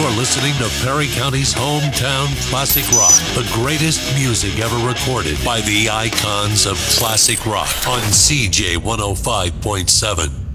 You're listening to Perry County's hometown classic rock, the greatest music ever recorded by the icons of classic rock on CJ 105.7.